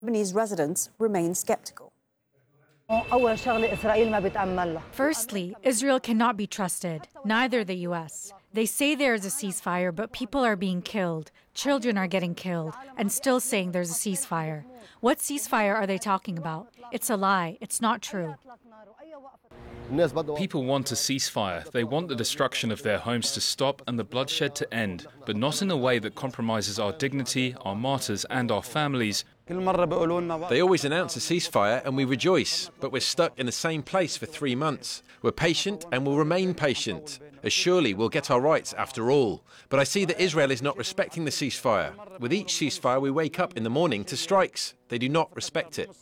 Lebanese residents remain skeptical. Firstly, Israel cannot be trusted, neither the U.S. They say there is a ceasefire, but people are being killed, children are getting killed, and still saying there's a ceasefire. What ceasefire are they talking about? It's a lie. It's not true. People want a ceasefire. They want the destruction of their homes to stop and the bloodshed to end, but not in a way that compromises our dignity, our martyrs and our families. They always announce a ceasefire and we rejoice, but we're stuck in the same place for 3 months. We're patient and will remain patient, as surely we'll get our rights after all. But I see that Israel is not respecting the ceasefire. With each ceasefire we wake up in the morning to strikes. They do not respect it.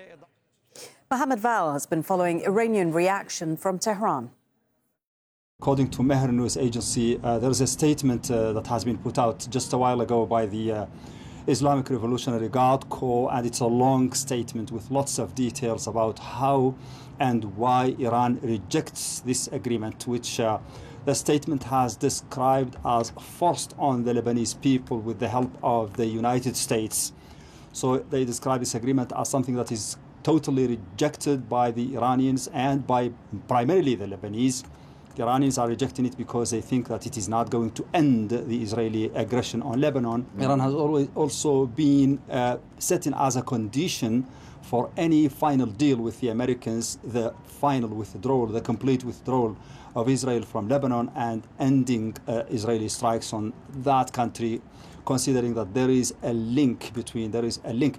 Mohammed Val has been following Iranian reaction from Tehran. According to Mehr News Agency, there is a statement that has been put out just a while ago by the Islamic Revolutionary Guard Corps, and it's a long statement with lots of details about how and why Iran rejects this agreement, which the statement has described as forced on the Lebanese people with the help of the United States. So they describe this agreement as something that is totally rejected by the Iranians and by primarily the Lebanese. The Iranians are rejecting it because they think that it is not going to end the Israeli aggression on Lebanon. Iran has always also been setting as a condition for any final deal with the Americans the final withdrawal, the complete withdrawal of Israel from Lebanon and ending Israeli strikes on that country, considering that there is a link between the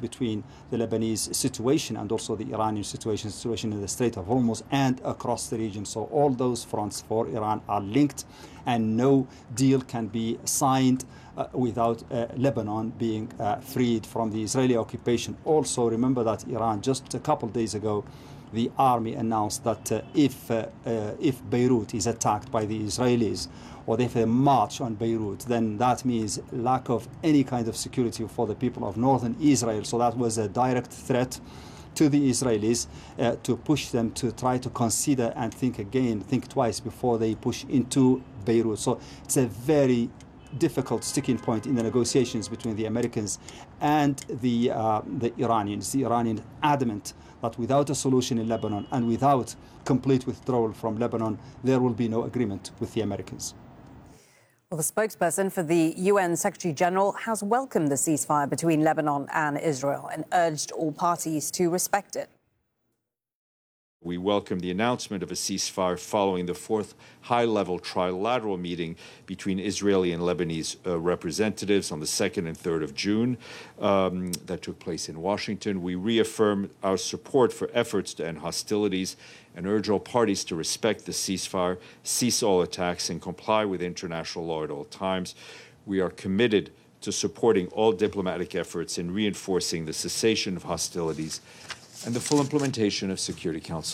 Lebanese situation and also the Iranian situation in the Strait of Hormuz and across the region. So all those fronts for Iran are linked, and no deal can be signed without Lebanon being freed from the Israeli occupation. Also, remember that Iran, just a couple of days ago, the army announced that if Beirut is attacked by the Israelis, or if they march on Beirut, then that means lack of any kind of security for the people of northern Israel. So that was a direct threat to the Israelis to push them to try to consider and think twice before they push into Beirut. So it's a very difficult sticking point in the negotiations between the Americans and the Iranians. The Iranians adamant that without a solution in Lebanon and without complete withdrawal from Lebanon, there will be no agreement with the Americans. Well, the spokesperson for the UN Secretary General has welcomed the ceasefire between Lebanon and Israel and urged all parties to respect it. We welcome the announcement of a ceasefire following the fourth high-level trilateral meeting between Israeli and Lebanese representatives on the 2nd and 3rd of June that took place in Washington. We reaffirm our support for efforts to end hostilities and urge all parties to respect the ceasefire, cease all attacks, and comply with international law at all times. We are committed to supporting all diplomatic efforts in reinforcing the cessation of hostilities and the full implementation of Security Council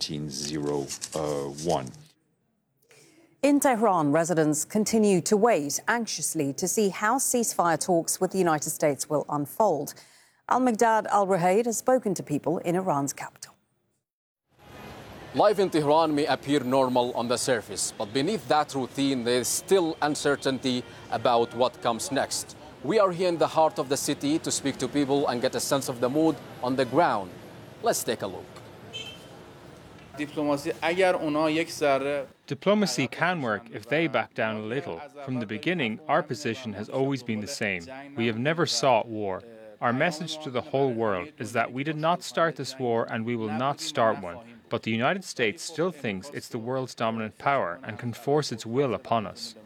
1701. In Tehran, residents continue to wait anxiously to see how ceasefire talks with the United States will unfold. Al-Migdad Al-Ruhaid has spoken to people in Iran's capital. Life in Tehran may appear normal on the surface, but beneath that routine, there is still uncertainty about what comes next. We are here in the heart of the city to speak to people and get a sense of the mood on the ground. Let's take a look. Diplomacy can work if they back down a little. From the beginning, our position has always been the same. We have never sought war. Our message to the whole world is that we did not start this war and we will not start one. But the United States still thinks it's the world's dominant power and can force its will upon us.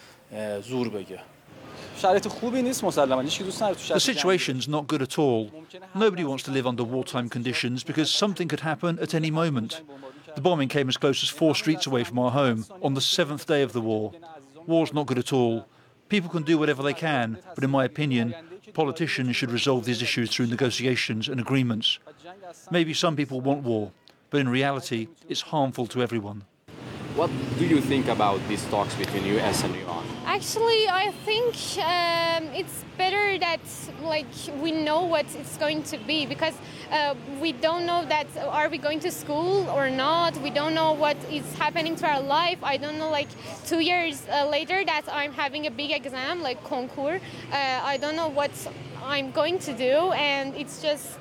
The situation's not good at all. Nobody wants to live under wartime conditions because something could happen at any moment. The bombing came as close as 4 streets away from our home on the 7th day of the war. War's not good at all. People can do whatever they can, but in my opinion, politicians should resolve these issues through negotiations and agreements. Maybe some people want war, but in reality, it's harmful to everyone. What do you think about these talks between US and Iran? Actually, I think it's better that we know what it's going to be, because we don't know that are we going to school or not. We don't know what is happening to our life. I don't know, 2 years later that I'm having a big exam like concours. I don't know what I'm going to do, and it's just